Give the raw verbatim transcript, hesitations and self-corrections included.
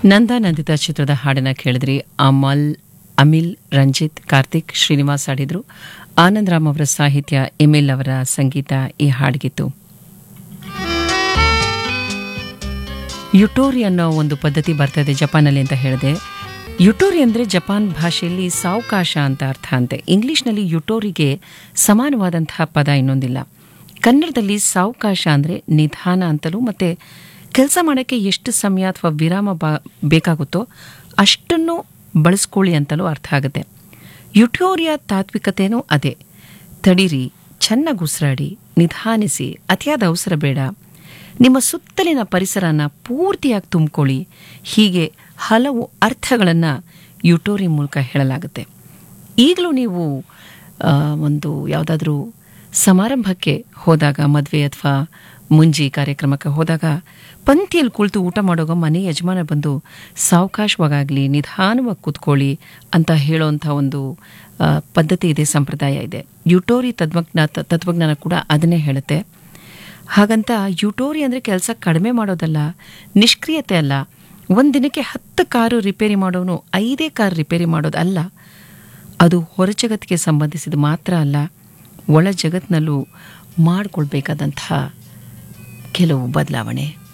ನಂದ ನಂದಿತ ಚಿತ್ರದ ಹಾಡನ್ನು ಕೇಳಿದ್ರಿ. ಅಮಲ್ ಅಮಿಲ್ ರಂಜಿತ್ ಕಾರ್ತಿಕ್ ಶ್ರೀನಿವಾಸ್ ಹಾಡಿದ್ರು. ಆನಂದ್ ರಾಮ್ ಅವರ ಸಾಹಿತ್ಯ, ಎಮಿಲ್ ಅವರ ಸಂಗೀತ ಈ ಹಾಡಿಗಿತ್ತು. ಯುಟೋರಿ ಅನ್ನೋ ಒಂದು ಪದ್ಧತಿ ಬರ್ತದೆ ಜಪಾನಲ್ಲಿ ಅಂತ ಹೇಳಿದೆ. ಯುಟೋರಿ ಅಂದರೆ ಜಪಾನ್ ಭಾಷೆಯಲ್ಲಿ ಸಾವಕಾಶ ಅಂತ ಅರ್ಥ ಅಂತೆ. ಇಂಗ್ಲಿಷ್ನಲ್ಲಿ ಯುಟೋರಿಗೆ ಸಮಾನವಾದಂತಹ ಪದ ಇನ್ನೊಂದಿಲ್ಲ. ಕನ್ನಡದಲ್ಲಿ ಸಾವಕಾಶ ಅಂದರೆ ನಿಧಾನ ಅಂತಲೂ, ಮತ್ತು ಕೆಲಸ ಮಾಡೋಕ್ಕೆ ಎಷ್ಟು ಸಮಯ ಅಥವಾ ವಿರಾಮ ಬಾ ಬೇಕಾಗುತ್ತೋ ಅಷ್ಟನ್ನು ಬಳಸ್ಕೊಳ್ಳಿ ಅಂತಲೂ ಅರ್ಥ ಆಗುತ್ತೆ. ಯುಟೋರಿಯ ತಾತ್ವಿಕತೆಯೂ ಅದೇ. ತಡೀರಿ, ಚೆನ್ನಾಗಿ ಉಸಿರಾಡಿ, ನಿಧಾನಿಸಿ, ಅತಿಯಾದ ಅವಸರ ಬೇಡ, ನಿಮ್ಮ ಸುತ್ತಲಿನ ಪರಿಸರನ ಪೂರ್ತಿಯಾಗಿ ತುಂಬಿಕೊಳ್ಳಿ. ಹೀಗೆ ಹಲವು ಅರ್ಥಗಳನ್ನು ಯುಟೋರಿ ಮೂಲಕ ಹೇಳಲಾಗುತ್ತೆ. ಈಗಲೂ ನೀವು ಒಂದು ಯಾವುದಾದ್ರೂ ಸಮಾರಂಭಕ್ಕೆ ಹೋದಾಗ, ಮದುವೆ ಅಥವಾ ಮುಂಜಿ ಕಾರ್ಯಕ್ರಮಕ್ಕೆ ಹೋದಾಗ ಪಂಕ್ತಿಯಲ್ಲಿ ಕುಳಿತು ಊಟ ಮಾಡುವಾಗ ಮನೆ ಯಜಮಾನ ಬಂದು ಸಾವಕಾಶವಾಗಲಿ ನಿಧಾನವಾಗಿ ಕೂತ್ಕೊಳ್ಳಿ ಅಂತ ಹೇಳೋವಂಥ ಒಂದು ಪದ್ಧತಿ ಇದೆ, ಸಂಪ್ರದಾಯ ಇದೆ. ಯುಟೋರಿ ತತ್ವಜ್ಞಾನ ತತ್ವಜ್ಞಾನ ಕೂಡ ಅದನ್ನೇ ಹೇಳುತ್ತೆ. ಹಾಗಂತ ಯುಟೋರಿ ಅಂದರೆ ಕೆಲಸ ಕಡಿಮೆ ಮಾಡೋದಲ್ಲ, ನಿಷ್ಕ್ರಿಯತೆ ಅಲ್ಲ. ಒಂದು ದಿನಕ್ಕೆ ಹತ್ತು ಕಾರು ರಿಪೇರಿ ಮಾಡೋನು ಐದೇ ಕಾರು ರಿಪೇರಿ ಮಾಡೋದಲ್ಲ. ಅದು ಹೊರ ಜಗತ್ತಿಗೆ ಸಂಬಂಧಿಸಿದ ಮಾತ್ರ ಅಲ್ಲ, ಒಳ ಜಗತ್ತಿನಲ್ಲೂ ಮಾಡಿಕೊಳ್ಬೇಕಾದಂತಹ ಕೆಲವು ಬದಲಾವಣೆ.